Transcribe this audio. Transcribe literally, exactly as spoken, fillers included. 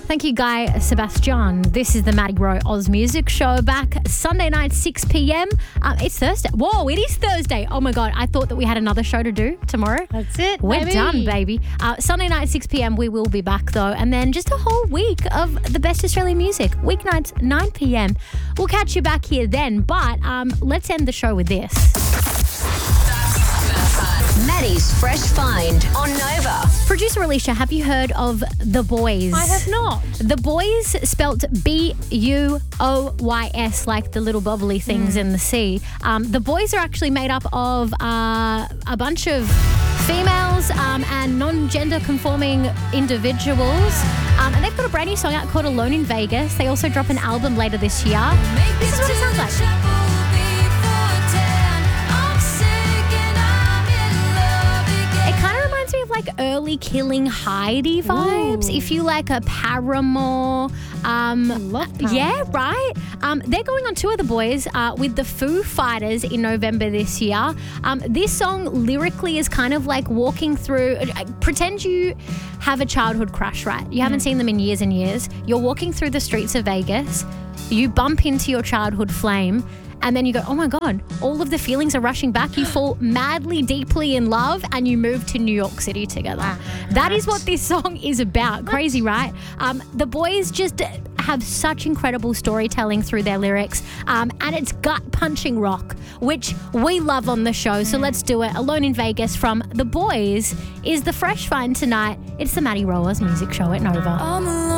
Thank you, Guy Sebastian. This is the Maddie Rowe Oz Music Show, back Sunday night, six p.m. Um, it's Thursday. Whoa, it is Thursday. Oh, my God. I thought that we had another show to do tomorrow. That's it, We're baby. done, baby. Uh, Sunday night, six p.m. We will be back, though. And then just a whole week of the best Australian music. Weeknights, nine p.m. We'll catch you back here then. But um, let's end the show with this. Maddie's Fresh Find on Nova. Producer Alicia, have you heard of The Boys? I have not. The Boys, spelt B U O Y S, like the little bubbly things mm. in the sea. Um, the Boys are actually made up of uh, a bunch of females um, and non-gender conforming individuals. Um, and they've got a brand new song out called Alone in Vegas. They also drop an album later this year. This is what it sounds like. Like early Killing Heidi vibes. Ooh. If you like a Paramore, um, I love Paramore. Yeah, right. Um, they're going on tour, The Boys, uh, with the Foo Fighters in November this year. Um, this song lyrically is kind of like walking through. Uh, pretend you have a childhood crush, right? You haven't mm. seen them in years and years. You're walking through the streets of Vegas. You bump into your childhood flame. And then you go, oh my God, all of the feelings are rushing back. You fall madly, deeply in love and you move to New York City together. Ah, that is what this song is about. Crazy, right? Um, the Boys just have such incredible storytelling through their lyrics. Um, and it's gut-punching rock, which we love on the show. So let's do it. Alone in Vegas from The Boys is the Fresh Find tonight. It's the Maddie Rowe Oz Music Show at Nova.